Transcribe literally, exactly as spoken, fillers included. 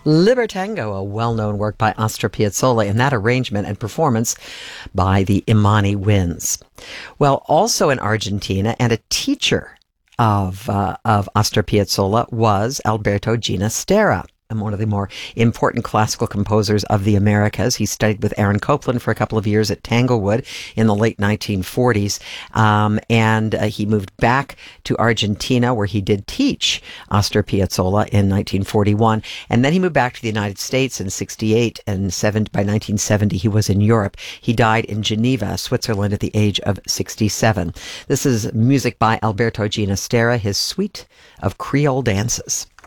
Libertango, a well-known work by Astor Piazzolla, and that arrangement and performance by the Imani Winds. Well, also in Argentina, and a teacher of uh, of Astor Piazzolla was Alberto Ginastera, and one of the more important classical composers of the Americas. He studied with Aaron Copland for a couple of years at Tanglewood in the late nineteen forties, um, and uh, he moved back to Argentina, where he did teach Astor Piazzolla in nineteen forty-one, and then he moved back to the United States in sixty-eight, and seven, by nineteen seventy he was in Europe. He died in Geneva, Switzerland, at the age of sixty-seven. This is music by Alberto Ginastera, his Suite of Creole Dances.